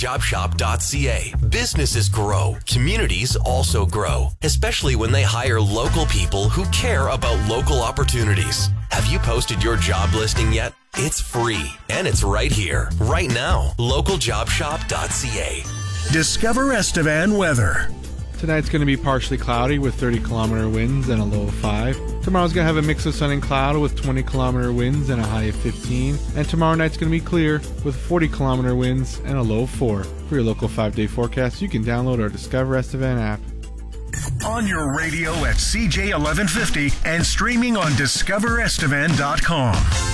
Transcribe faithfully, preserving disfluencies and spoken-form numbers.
job shop dot c a. Businesses grow. Communities also grow, especially when they hire local people who care about local opportunities. Have you posted your job listing yet? It's free, and it's right here, right now. local job shop dot c a. Discover Estevan weather. Tonight's going to be partially cloudy with thirty kilometer winds and a low of five. Tomorrow's going to have a mix of sun and cloud with twenty kilometer winds and a high of fifteen. And tomorrow night's going to be clear with forty kilometer winds and a low of four. For your local five-day forecast, you can download our Discover Estevan app. On your radio at C J eleven fifty and streaming on discover estevan dot com.